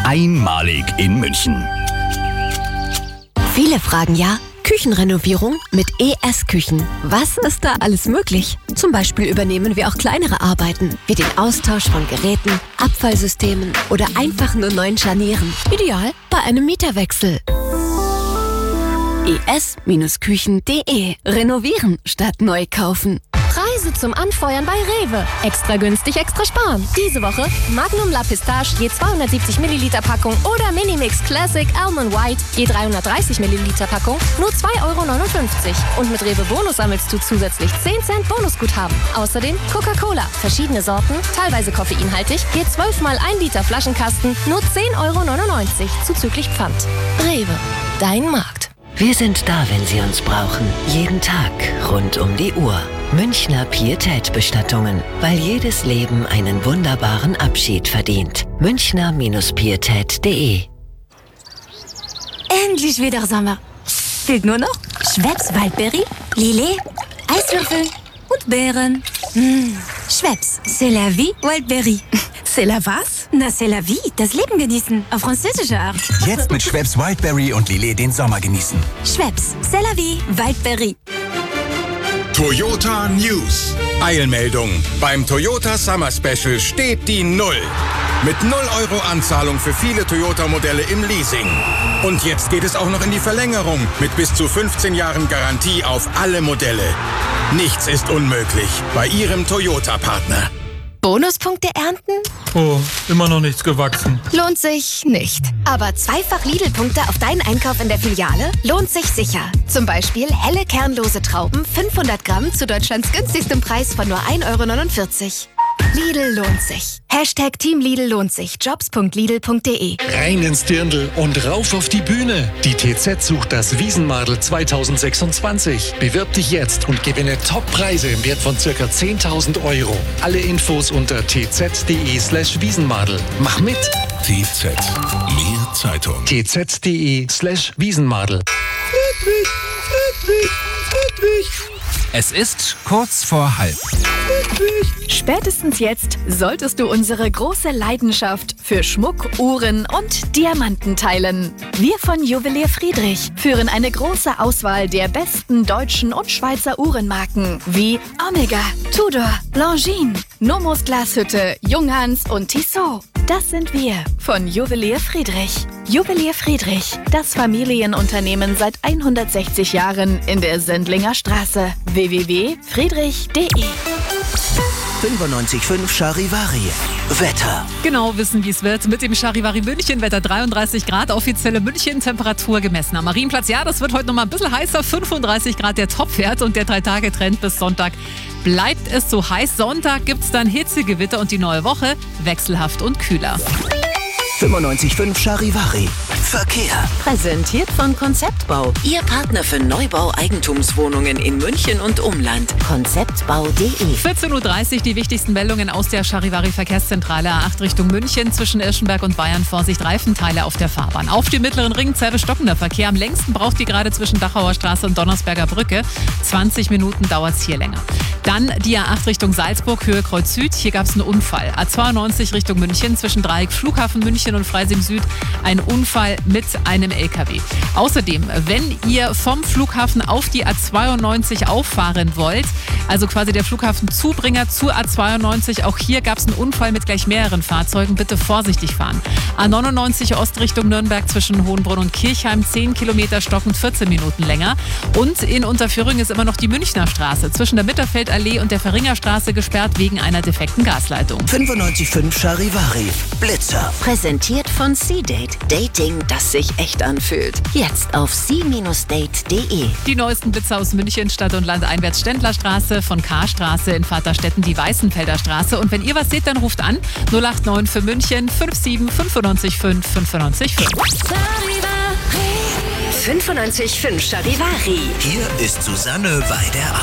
Einmalig in München. Viele fragen ja, Küchenrenovierung mit ES Küchen. Was ist da alles möglich? Zum Beispiel übernehmen wir auch kleinere Arbeiten, wie den Austausch von Geräten, Abfallsystemen oder einfach nur neuen Scharnieren. Ideal bei einem Mieterwechsel. es-küchen.de. Renovieren statt neu kaufen. Preise zum Anfeuern bei Rewe. Extra günstig, extra sparen. Diese Woche Magnum La Pistache je 270 Milliliter Packung oder Minimix Classic Almond White je 330 Milliliter Packung nur 2,59 €. Und mit Rewe Bonus sammelst du zusätzlich 10 Cent Bonusguthaben. Außerdem Coca-Cola, verschiedene Sorten, teilweise koffeinhaltig, je 12 mal 1 Liter Flaschenkasten nur 10,99 € zuzüglich Pfand. Rewe, dein Markt. Wir sind da, wenn Sie uns brauchen. Jeden Tag, rund um die Uhr. Münchner Pietät-Bestattungen, weil jedes Leben einen wunderbaren Abschied verdient. Münchner-Pietät.de. Endlich wieder Sommer. Fehlt nur noch Schweppes Waldberry, Lillet, Eiswürfel und Beeren. Schweppes, c'est la vie, Waldberry. C'est la was? Na, c'est la vie, das Leben genießen, auf französische Art. Jetzt mit Schweppes Wildberry und Lillet den Sommer genießen. Schweppes, c'est la vie, Waldberry. Toyota News. Eilmeldung. Beim Toyota Summer Special steht die Null. Mit 0 € Anzahlung für viele Toyota-Modelle im Leasing. Und jetzt geht es auch noch in die Verlängerung mit bis zu 15 Jahren Garantie auf alle Modelle. Nichts ist unmöglich bei Ihrem Toyota-Partner. Bonuspunkte ernten? Oh, immer noch nichts gewachsen. Lohnt sich nicht. Aber zweifach Lidl-Punkte auf deinen Einkauf in der Filiale lohnt sich sicher. Zum Beispiel helle kernlose Trauben, 500 Gramm zu Deutschlands günstigstem Preis von nur 1,49 €. Lidl lohnt sich. Hashtag Team Lidl lohnt sich. Jobs.lidl.de. Rein ins Dirndl und rauf auf die Bühne. Die TZ sucht das Wiesenmadel 2026. Bewirb dich jetzt und gewinne Top-Preise im Wert von ca. 10.000 €. Alle Infos unter tz.de/Wiesenmadel. Mach mit! TZ. Mehr Zeitung. tz.de/Wiesenmadel. Friedrich, Friedrich, Friedrich. Es ist kurz vor halb. Spätestens jetzt solltest du unsere große Leidenschaft für Schmuck, Uhren und Diamanten teilen. Wir von Juwelier Friedrich führen eine große Auswahl der besten deutschen und Schweizer Uhrenmarken wie Omega, Tudor, Longines, Nomos Glashütte, Junghans und Tissot. Das sind wir von Juwelier Friedrich. Juwelier Friedrich, das Familienunternehmen seit 160 Jahren in der Sendlinger Straße. www.friedrich.de. 95.5 Charivari. Wetter. Genau wissen, wie es wird mit dem Charivari München. Wetter 33 Grad, offizielle München-Temperatur gemessen am Marienplatz. Ja, das wird heute noch mal ein bisschen heißer. 35 Grad der Topwert und der 3-Tage-Trend bis Sonntag bleibt es so heiß. Sonntag gibt es dann Hitzegewitter und die neue Woche wechselhaft und kühler. 95.5 Charivari. Verkehr. Präsentiert von Konzeptbau. Ihr Partner für Neubau Eigentumswohnungen in München und Umland. Konzeptbau.de. 14:30 Uhr die wichtigsten Meldungen aus der Charivari Verkehrszentrale A8 Richtung München. Zwischen Irschenberg und Bayern Vorsicht, Reifenteile auf der Fahrbahn. Auf dem mittleren Ring zerre stockender Verkehr. Am längsten braucht die gerade zwischen Dachauer Straße und Donnersberger Brücke. 20 Minuten dauert es hier länger. Dann die A8 Richtung Salzburg, Höhe Kreuz Süd. Hier gab es einen Unfall. A92 Richtung München zwischen Dreieck Flughafen München und Freising Süd. Ein Unfall mit einem LKW. Außerdem, wenn ihr vom Flughafen auf die A92 auffahren wollt, also quasi der Flughafenzubringer zur A92, auch hier gab es einen Unfall mit gleich mehreren Fahrzeugen. Bitte vorsichtig fahren. A99 Ostrichtung Nürnberg zwischen Hohenbrunn und Kirchheim, 10 Kilometer stockend, 14 Minuten länger. Und in Unterföhring ist immer noch die Münchner Straße zwischen der Mitterfeldallee und der Verringerstraße gesperrt wegen einer defekten Gasleitung. 95.5 Charivari. Blitzer. Präsentiert von C-Date. Dating, das sich echt anfühlt. Jetzt auf c-date.de. Die neuesten Blitzer aus München, Stadt und Land einwärts Ständlerstraße, von Karstraße in Vaterstetten die Weißenfelder Straße. Und wenn ihr was seht, dann ruft an 089 für München 57 95 5 95 5. 95.5 Charivari. Hier ist Susanne Weider.